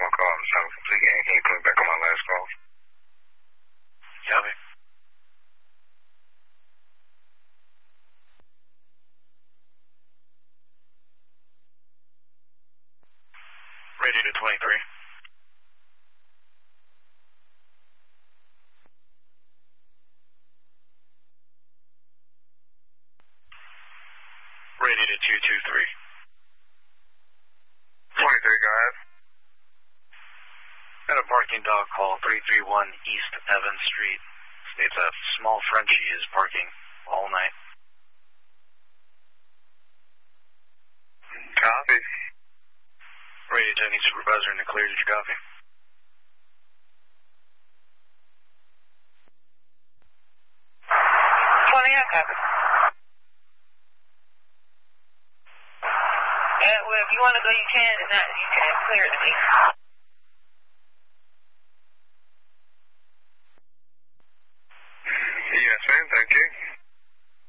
my call. I'm trying to complete it. Can you put me back on my last call? Copy. Radio to 23. Radio to 223. 23, go ahead. Got a barking dog call, 331 East Evans Street. States a small Frenchie is barking all night. Copy. Radio to any supervisor in the clear, did you copy? Copy. Well, if you want to go, you can. If not, you can clear to me. Yes, ma'am. Thank you.